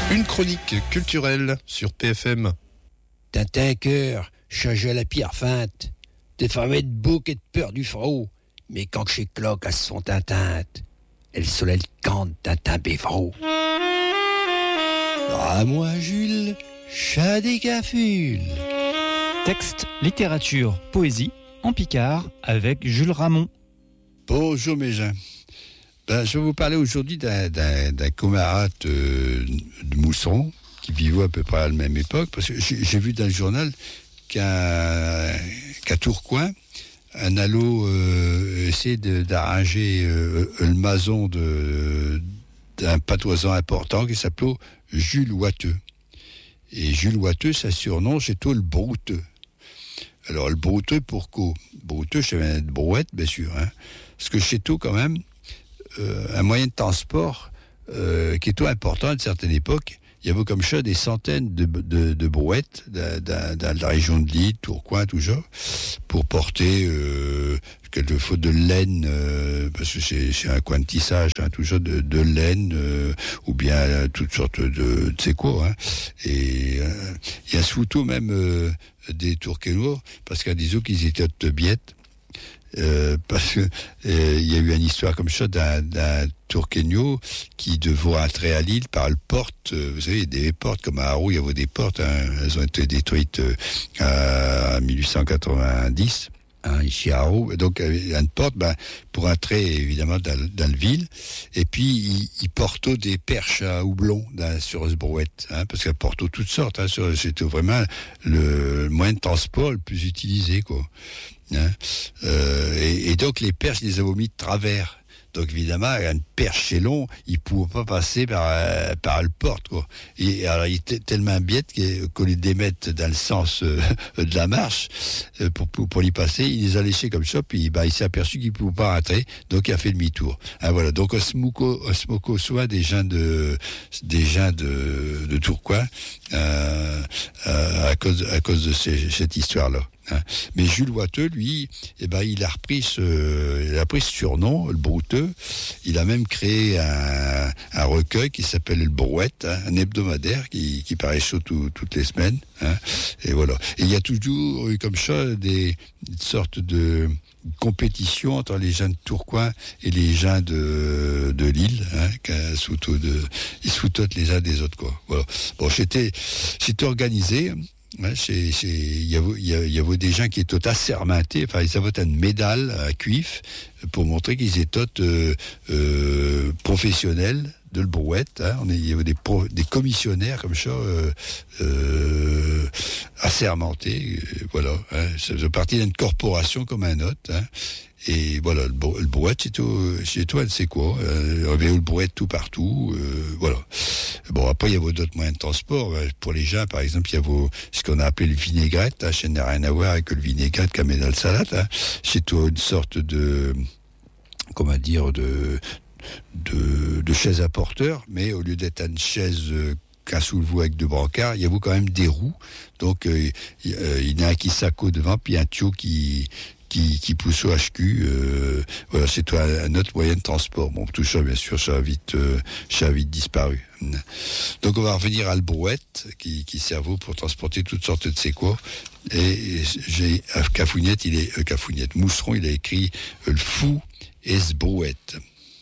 Une chronique culturelle sur PFM. Tintin cœur, changeait la pierre feinte. T'es famé de bouc et de peur du frot. Mais quand que chez cloque à son tintinte, elle soleil cante Tintin bévraud. Ah moi Jules, chat des cafules. Texte, littérature, poésie, en Picard, avec Jules Ramon. Bonjour mes gens. Je vais vous parler aujourd'hui d'un camarade de Mousseron, qui vivait à peu près à la même époque, parce que j'ai vu dans le journal qu'à Tourcoing, un alo essaie d'arranger le mason d'un patoisan important qui s'appelait Jules Ouatteux. Et Jules Ouatteux, sa surnom, c'est tout le brouteux. Alors, le brouteux, pourquoi? Brouteux, je savais de brouette, bien sûr. Hein. Parce que chez tout, quand même, un moyen de transport qui est tout important à une certaine époque. Il y avait comme ça des centaines de brouettes dans la région de Lille, Tourcoing, tout ça, pour porter quelquefois de laine, parce que c'est un coin de tissage, hein, tout ça, de laine, ou bien toutes sortes de tu sais quoi. Hein. Et il y a surtout même des Tourquenois, parce qu'il y a des autres qui étaient de biettes. Parce que il y a eu une histoire comme ça d'un Tourquenio qui devait entrer à Lille par le porte. Vous savez, des portes comme à Haro, il y avait des portes. Hein, elles ont été détruites en 1890. Hein, ici à Haro. Donc, il y a une porte pour entrer évidemment dans le ville. Et puis, il porte des perches à houblon sur ce brouette, hein, parce qu'elle porte toutes sortes. Hein, c'était vraiment le moyen de transport le plus utilisé, quoi. Hein, et donc les perches les avaient mis de travers. Donc évidemment, une perche chez long, il ne pouvait pas passer par le porte, quoi. Et alors il était tellement bête qu'au lieu de les mettre dans le sens de la marche pour y passer, il les a léchés comme ça, puis il s'est aperçu qu'il ne pouvait pas rentrer, donc il a fait demi-tour. Ah, voilà. Donc on se moque soit des gens de Tourcoing à cause de cette histoire-là. Hein. Mais Jules Ouatteux, lui, il a repris ce surnom, le brouteux. Il a même créé un recueil qui s'appelle le Brouette, hein, un hebdomadaire qui paraît chaud toutes les semaines. Hein. Et voilà. Et il y a toujours eu comme ça des sortes de compétition entre les gens de Tourcoing et les gens de Lille, hein, ils se foutent les uns des autres, quoi. Voilà. Bon, c'était organisé. Ouais, il y avait des gens qui étaient assermentés, enfin ils avaient une médaille à cuif pour montrer qu'ils étaient professionnels de le brouette. Hein. Il y avait des commissionnaires comme ça assermentés, voilà. Hein. Ça faisait partie d'une corporation comme un autre. Hein. Et voilà, le brouette, c'est tout, elle sait quoi. Il y avait le brouette tout partout, voilà. Bon, après, il y avait d'autres moyens de transport. Pour les gens, par exemple, il y avait ce qu'on a appelé le vinaigrette. Hein, ça n'a rien à voir avec le vinaigrette qu'on met dans le salade. Hein. C'est tout une sorte de chaise à porteur, mais au lieu d'être une chaise qu'un soulevou avec deux brancards, il y avait quand même des roues. Donc, il y en a un qui s'accot devant, puis un tuyau qui pousse au HQ, voilà, c'est un autre moyen de transport. Bon, tout ça, bien sûr, ça a vite disparu. Donc, on va revenir à le brouette, qui servait pour transporter toutes sortes de séquoias. Et Mousseron, il a écrit le fou et ce brouette.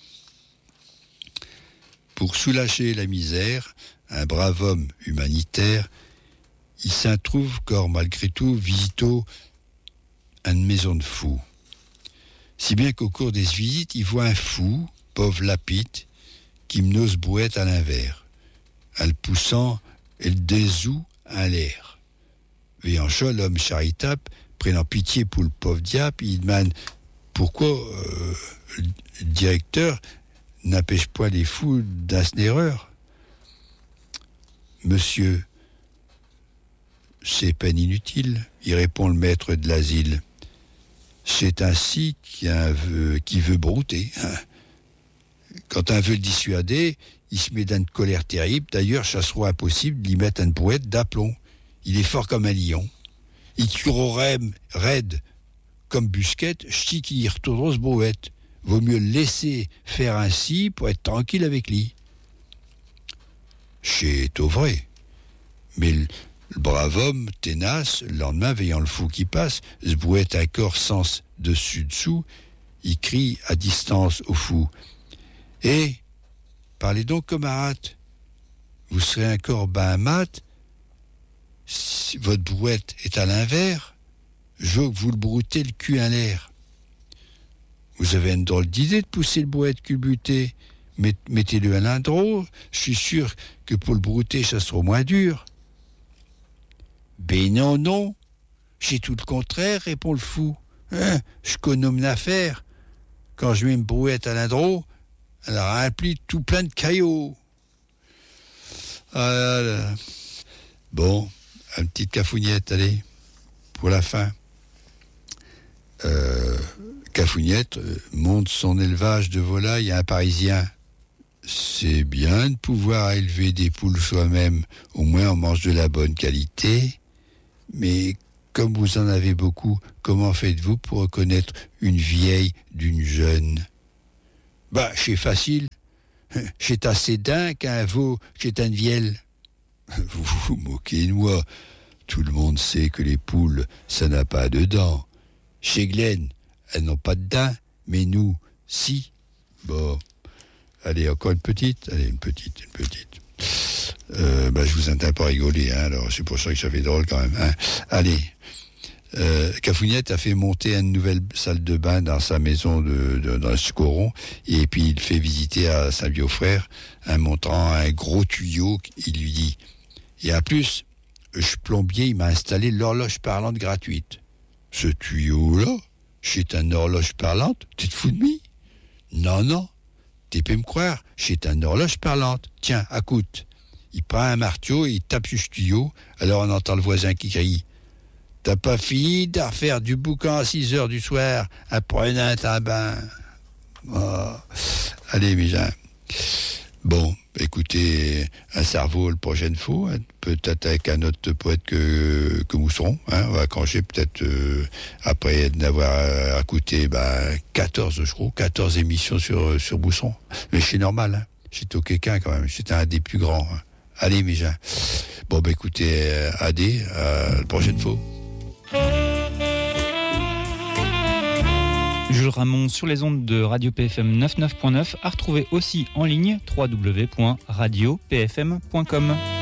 Pour soulager la misère, un brave homme humanitaire, il s'en trouve qu'or malgré tout visito une maison de fous. Si bien qu'au cours des visites, il voit un fou, pauvre lapite, qui m'nose brouette à l'invers, en le poussant et le désout à l'air. Veillant chaud, l'homme charitable, prenant pitié pour le pauvre diable, il demande pourquoi le directeur n'empêche pas les fous dans une erreur. Monsieur, c'est peine inutile, y répond le maître de l'asile. C'est ainsi qui veut brouter. Hein. Quand un veut le dissuader, il se met dans une colère terrible. D'ailleurs, ça sera impossible d'y mettre une brouette d'aplomb. Il est fort comme un lion. Il tuera raide comme Busquette, ch'ti qui y retournera ce brouette. Vaut mieux le laisser faire ainsi pour être tranquille avec lui. c'est au vrai. Mais le brave homme, tenace, le lendemain, veillant le fou qui passe, se brouette un corps sens dessus-dessous, il crie à distance au fou. « Eh, parlez donc, camarade. Vous serez un corps ben mat, si votre brouette est à l'inverse, je veux que vous le broutez le cul à l'air. Vous avez une drôle d'idée de pousser le brouette culbuté. Mettez-le à l'indro, je suis sûr que pour le brouter, ça sera moins dur. » « Ben non, c'est tout le contraire, répond le fou. Hein, je connais une affaire. Quand je mets une brouette à l'indro, elle a un pli tout plein de caillots. Ah là là. Bon, une petite cafougnette, allez, pour la fin. Cafougnette monte son élevage de volailles à un Parisien. C'est bien de pouvoir élever des poules soi-même, au moins on mange de la bonne qualité. Mais comme vous en avez beaucoup, comment faites-vous pour reconnaître une vieille d'une jeune ? Bah, c'est facile. C'est assez d'un qu'un veau, c'est un vielle. Vous vous moquez de moi. Tout le monde sait que les poules, ça n'a pas de dents. Chez Glenn, elles n'ont pas de dents, mais nous, si. Bon, allez, encore une petite. Allez, une petite. Je vous entends pas rigoler, hein, alors c'est pour ça que ça fait drôle quand même. Hein. Allez, Cafougnette a fait monter une nouvelle salle de bain dans sa maison dans le Scoron, et puis il fait visiter à sa vieux frère, en montrant un gros tuyau. Il lui dit, et en plus, ce plombier, il m'a installé l'horloge parlante gratuite. Ce tuyau-là, c'est une horloge parlante? Tu te fous de moi? Non, tu peux me croire, c'est une horloge parlante. Tiens, écoute. Il prend un marteau et il tape sur ce tuyau. Alors on entend le voisin qui crie « T'as pas fini de refaire du boucan à 6h du soir en prenant un bain ?» Oh. Allez, mes gens. Bon, écoutez, un cerveau la prochaine fois, hein, peut-être avec un autre poète que Mousseron. Hein, on va cranger peut-être après d'avoir écouté 14 émissions sur Mousseron. Mais c'est normal, hein. C'est au quelqu'un quand même, c'est un des plus grands. Hein. Allez, mes gens. Bon, écoutez, Adé, la prochaine fois. Jules Ramon sur les ondes de Radio PFM 99.9, à retrouver aussi en ligne www.radiopfm.com.